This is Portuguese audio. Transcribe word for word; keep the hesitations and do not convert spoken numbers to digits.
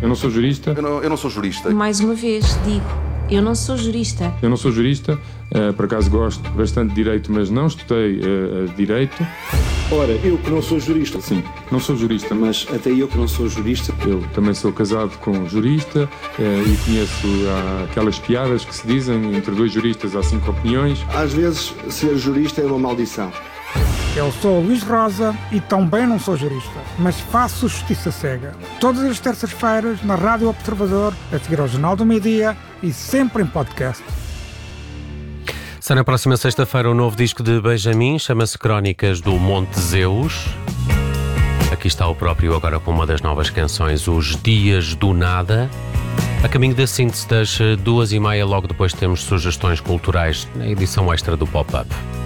Eu não sou jurista. Eu não, eu não sou jurista. Mais uma vez, digo, eu não sou jurista. Eu não sou jurista, uh, por acaso gosto bastante de direito, mas não estudei uh, direito. Ora, eu que não sou jurista. Sim, não sou jurista. Mas até eu que não sou jurista. Eu também sou casado com um jurista uh, e conheço uh, aquelas piadas que se dizem, entre dois juristas há cinco opiniões. Às vezes, ser jurista é uma maldição. Eu sou o Luís Rosa e também não sou jurista, mas faço justiça cega. Todas as terças-feiras na Rádio Observador, a seguir ao Jornal do Meio-Dia e sempre em podcast. Sai na próxima sexta-feira o novo disco de Benjamin, chama-se Crónicas do Monte Zeus. Aqui está o próprio agora com uma das novas canções, Os Dias do Nada. A caminho da síntese das duas e meia, logo depois temos sugestões culturais na edição extra do Pop-Up.